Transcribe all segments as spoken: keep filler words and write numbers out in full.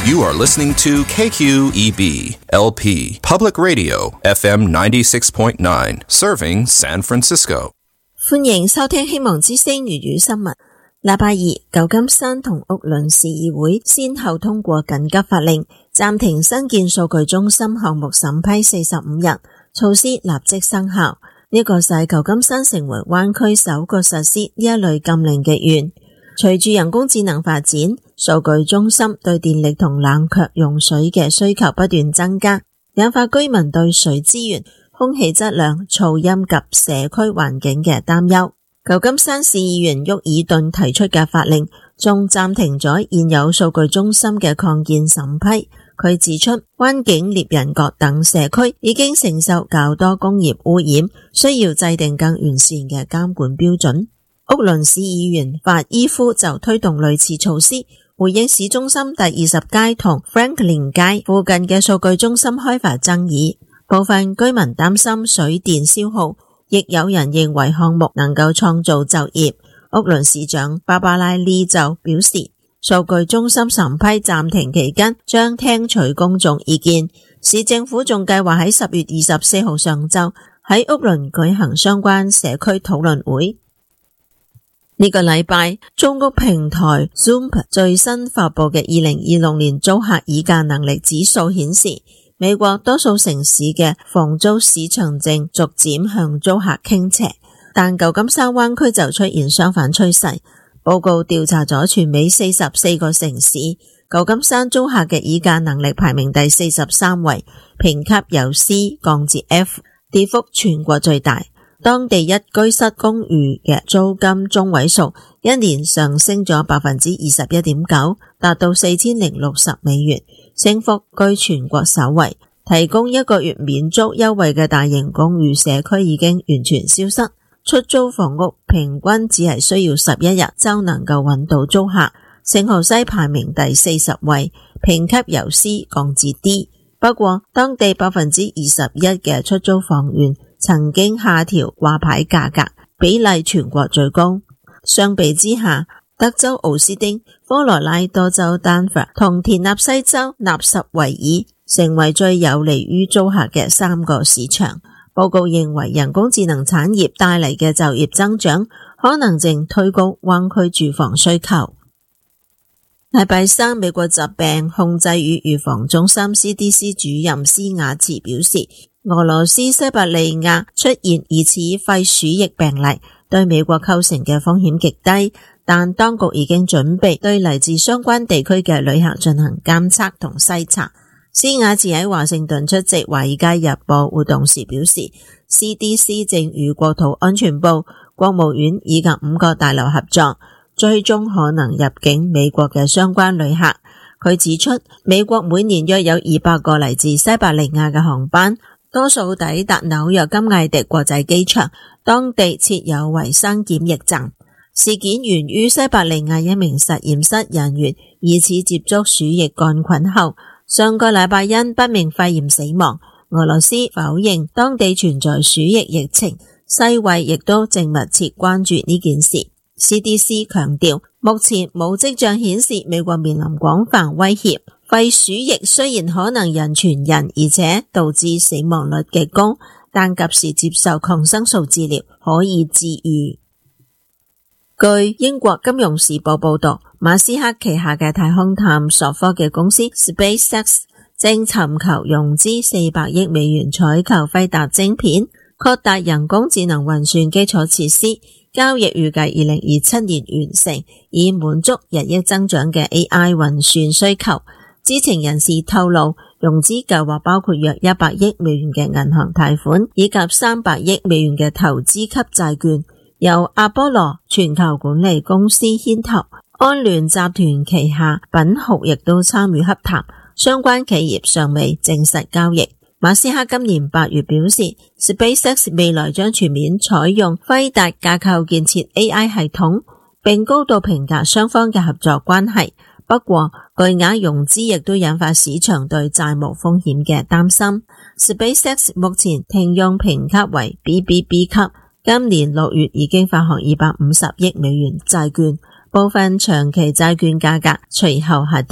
You are listening to K Q E B L P Public Radio F M ninety-six point nine, serving San Francisco. 歡迎收聽希望之聲粵語新聞。禮拜二，舊金山同屋崙市議會先後通過緊急法令，暫停新建數據中心項目審批四十五日，措施立即生效。呢個使舊金山成為灣區首個實施呢一類禁令嘅縣。隨住人工智能發展，數據中心對電力同冷卻用水嘅需求不斷增加，引發居民對水資源、空氣質量、噪音及社區環境嘅擔憂。舊金山市議員沃爾頓提出嘅法令仲暫停咗現有數據中心嘅擴建審批。佢指出，灣景獵人角等社區已經承受較多工業污染，需要制定更完善嘅監管標準。屋崙市議員法伊夫就推動類似措施，回應市中心第二十街同 Franklin 街附近嘅數據中心開發爭議。部分居民擔心水電消耗，亦有人認為項目能夠創造就業。屋崙市長芭芭拉利就表示，數據中心審批暫停期間將聽取公眾意見。市政府仲計劃喺十月二十四號上晝喺屋崙舉行相關社區討論會。呢個禮拜，租屋平台 Zoom 最新發布嘅二零二六年租客議價能力指數顯示，美國多數城市嘅房租市場正逐漸向租客傾斜，但舊金山灣區就出現相反趨勢。報告調查咗全美四十四個城市，舊金山租客嘅議價能力排名第四十三位，評級由 C 降至 F， 跌幅全國最大。當地一居室公寓嘅租金中位數一年上升咗百分之二十一點九，達到四千零六十美元，升幅居全國首位。提供一個月免租優惠嘅大型公寓社區已經完全消失，出租房屋平均只係需要十一日就能夠揾到租客。聖荷西排名第四十位，評級由 C 降至 D。不過，當地百分之二十一嘅出租房源曾經下調掛牌價格，比例全國最高。相比之下，德州奧斯汀、科羅拉多州丹佛同田納西州納什維爾成為最有利於租客嘅三個市場。報告認為，人工智能產業帶嚟嘅就業增長可能正推高灣區住房需求。禮拜三，美國疾病控制與預防中心 C D C 主任斯瓦茨表示，俄羅斯西伯利亞出現疑似肺鼠疫病例，對美國構成嘅風險極低，但當局已經準備對嚟自相關地區嘅旅客進行監測同篩查。斯瓦茨喺華盛頓出席華爾街日報活動時表示， C D C 正與國土安全部、國務院以及五個大樓合作，追蹤可能入境美國嘅相關旅客。佢指出，美國每年約有二百個嚟自西伯利亞嘅航班，多數抵達紐約金艾迪國際機場，當地設有衛生檢疫站。事件源於西伯利亞一名實驗室人員疑似接觸鼠疫桿菌後，上個禮拜因不明肺炎死亡。俄羅斯否認當地存在鼠疫疫情，世衛亦都正密切關注呢件事。C D C 強調，目前冇跡象顯示美國面臨廣泛威脅。肺鼠疫雖然可能人傳人，而且導致死亡率極高，但及時接受抗生素治療可以治癒。據英國金融時報報道，馬斯克旗下嘅太空探索科技公司 SpaceX 正尋求融資四百億美元採購輝達晶片，擴大人工智能運算基礎設施。交易預計二零二七年完成，以滿足日益增長嘅 A I 運算需求。知情人士透露，融資計劃包括約一百億美元嘅銀行貸款，以及三百億美元嘅投資級債券，由阿波羅全球管理公司牽頭，安聯集團旗下品豪亦都參與洽談，相關企業尚未證實交易。馬斯克今年八月表示 ，SpaceX 未來將全面採用輝達架構建設 A I 系統，並高度評價雙方嘅合作關係。不過，巨額融資亦都引發市場對債務風險嘅擔心。SpaceX 目前停用評級為 B B B 級，今年六月已經發行二百五十億美元債券，部分長期債券價格隨後下跌。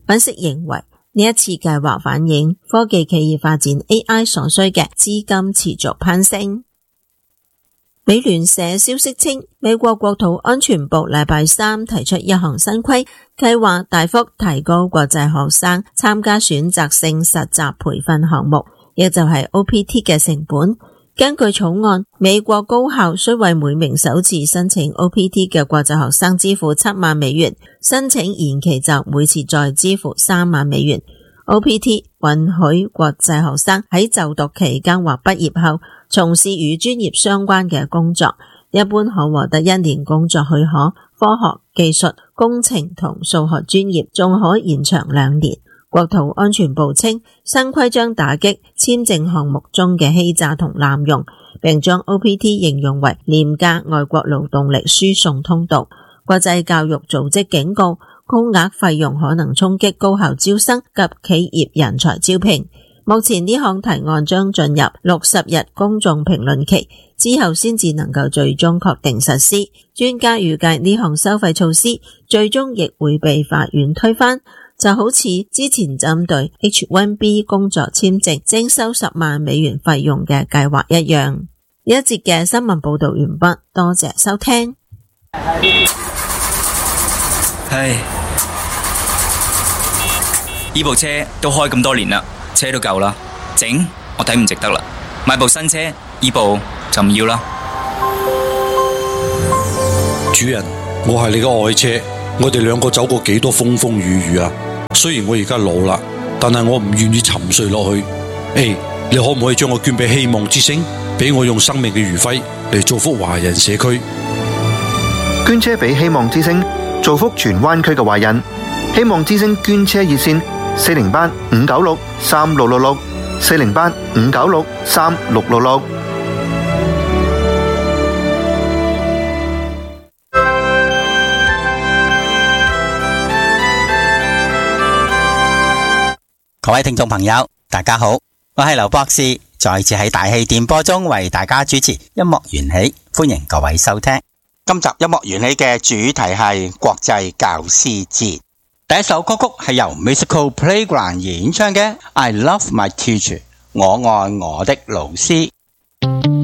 分析認為，呢一次計劃反映科技企業發展 A I 所需嘅資金持續攀升。美聯社消息稱，美國國土安全部禮拜三提出一項新規，計劃大幅提高國際學生參加選擇性實習培訓項目，亦就係 O P T 嘅成本。根據草案，美國高校需為每名首次申請 O P T 嘅國際學生支付七萬美元，申請延期就每次再支付三萬美元。O P T 允許國際學生喺就讀期間或畢業後從事與專業相關嘅工作，一般可獲得一年工作許可。科學、技術、工程同數學專業仲可延長兩年。國土安全部稱，新規將打擊簽證項目中嘅欺詐同濫用，並將 O P T 形容為廉價外國勞動力輸送通道。國際教育組織警告，高額費用可能衝擊高校招生及企業人才招聘。目前呢項提案將進入六十日公眾評論期，之後先至能夠最終確定實施。專家預計呢項收費措施最終亦會被法院推翻，就好似之前針對 H 一 B 工作簽證徵收十萬美元費用嘅計劃一樣。呢一節嘅新聞報道完畢，多謝收聽。 唉，呢部車都開咁多年啦，車都舊啦，整我睇唔值得啦，買部新車，呢部就唔要啦。 主人，我係你嘅愛車，我哋兩個走過幾多風風雨雨啊！雖然我而家老啦，但係我唔願意沉睡落去。誒，你可唔可以將我捐俾希望之星，俾我用生命嘅餘暉嚟造福華人社區？ 捐車俾希望之星，造福荃灣區嘅華人。希望之星捐車熱線：四零八五九六三六六六，四零八五九六三六六六。 各位聽眾朋友，大家好，我係劉博士，再次喺大氣電波中為大家主持音樂緣起，歡迎各位收聽。今集音樂緣起嘅主題係國際教師節。第一首歌曲係由 Musical Playground 演唱嘅 I Love My Teacher， 我愛我的老師。